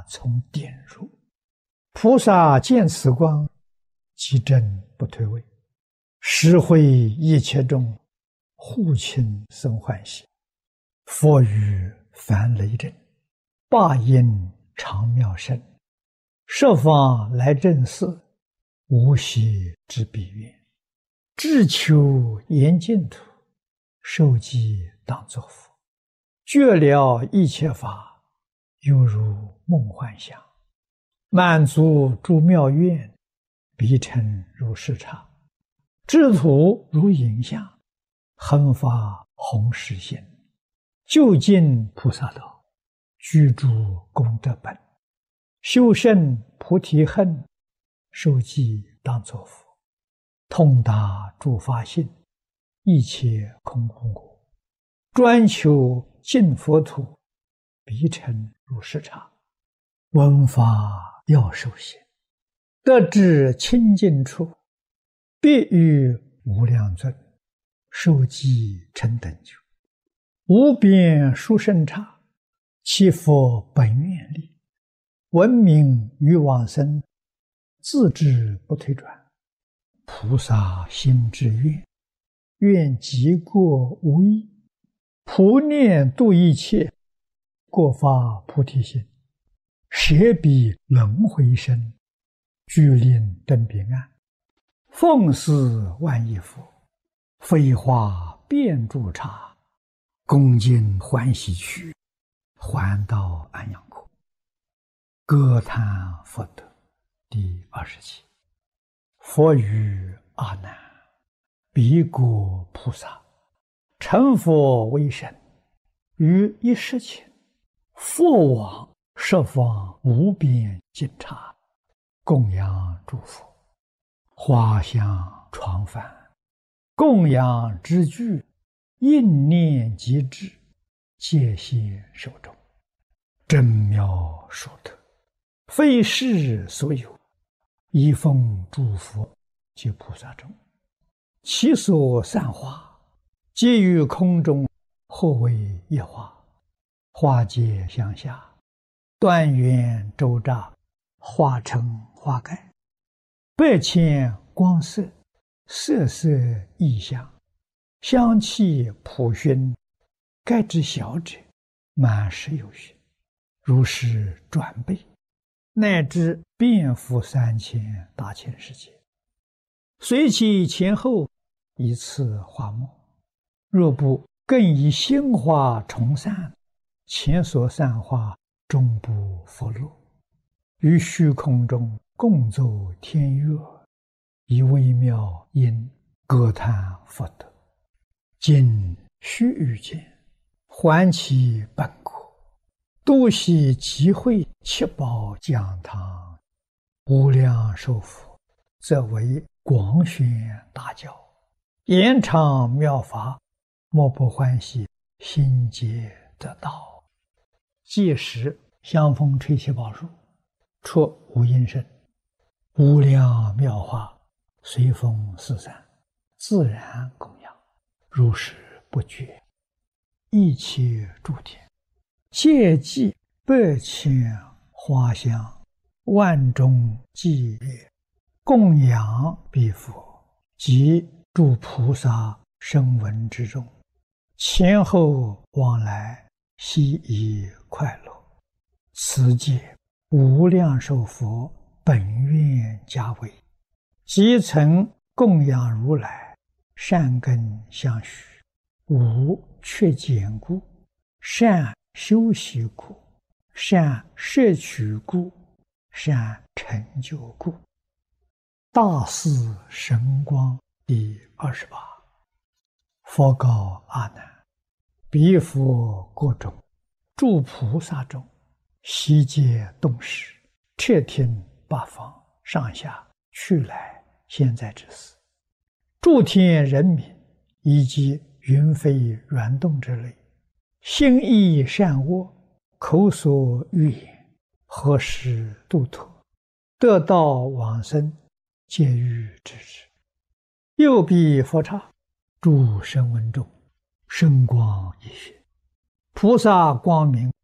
从点入。菩萨见此光，即正不退位，实会一切众，护亲生欢喜。佛语凡雷震，霸音长妙声，设方来正寺，无息之彼愿。志求严净土，受记当作佛。觉了一切法，犹如梦幻想。满足诸妙愿，彼尘如视察。智土如影像，恒发弘誓心。究竟菩萨道，居住功德本。修胜菩提恨，受记当作佛。通达诸法性，一切空无我。专求净佛土，彼尘如视察。闻法要受行，得至清净处，必遇无量尊，受记成等觉。无边殊胜刹，其佛本愿力。闻名于往生，自知不退转。菩萨心之愿，愿极过无异。普念度一切，过发菩提心。舍彼轮回身，具令登彼岸。奉祀万亿佛，飞花遍诸刹。恭敬欢喜去，还到安阳国。歌叹佛德第27。佛语阿难：彼国菩萨，成佛为身，于一时前，佛往十方无边尽刹，供养诸佛。花香床幡，供养之具，应念即至，戒谢手中。真妙殊特，非世所有，一奉诸佛及菩萨中。其所散花，皆于空中，或为一花。花皆向下，端圆周匝，化成花盖。百千光色，色色异香，香气普熏，盖之小者，满10有余。如是转倍，乃至遍覆3000大千世界。随其前后，一次花末。若不更以新花重散，前所散花终不复落。于虚空中共奏天乐，以微妙音歌叹佛德。今须臾间，还其本国，度悉集会七宝讲堂。无量寿佛，则为广宣大教，延长妙法，莫不欢喜，心皆得道。届时香风吹七宝树，出无音声，无量妙法随风四散，自然供养，如是不绝。一切诸天，皆记百千花香，万众伎乐，供养彼佛及诸菩萨声闻之中，前后往来，悉以快乐。此界无量寿佛本愿家为，即曾供养如来，善根相续，无缺减故，善修习故，善摄取故，善成就故。大士神光第28。佛告阿难：彼佛国中，诸菩萨中，悉皆动识，彻听八方上下去来现在之事。诸天人民以及云飞软动之类，心意善恶，口所欲言，何时度脱，得道往生，皆欲知之。又彼佛刹，诸声闻中，声光一现，菩萨光明